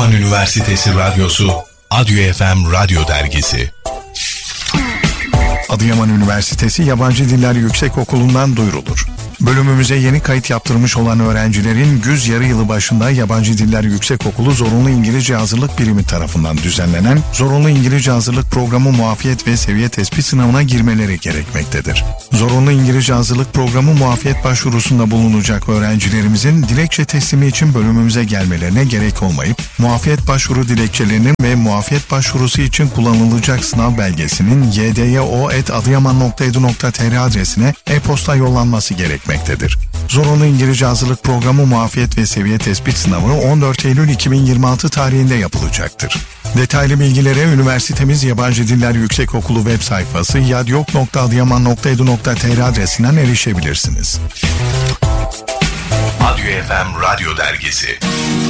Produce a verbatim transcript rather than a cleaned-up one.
Adıyaman Üniversitesi Radyosu, Adyo F M Radyo Dergisi. Adıyaman Üniversitesi Yabancı Diller Yüksekokulu'ndan duyurulur. Bölümümüze yeni kayıt yaptırmış olan öğrencilerin güz yarı yılı başında Yabancı Diller Yüksekokulu Zorunlu İngilizce Hazırlık Birimi tarafından düzenlenen Zorunlu İngilizce Hazırlık Programı Muafiyet ve Seviye Tespit Sınavına girmeleri gerekmektedir. Zorunlu İngilizce Hazırlık Programı Muafiyet başvurusunda bulunacak öğrencilerimizin dilekçe teslimi için bölümümüze gelmelerine gerek olmayıp, muafiyet başvuru dilekçelerinin ve muafiyet başvurusu için kullanılacak sınav belgesinin y d y o at adıyaman nokta edu nokta t r adresine e-posta yollanması gerekmektedir. Zorunlu İngilizce Hazırlık Programı Muafiyet ve Seviye Tespit Sınavı on dört Eylül iki bin yirmi altı tarihinde yapılacaktır. Detaylı bilgilere üniversitemiz Yabancı Diller Yüksekokulu web sayfası yadyok nokta adıyaman nokta edu nokta t r adresinden erişebilirsiniz. Adyo F M Radyo Dergisi.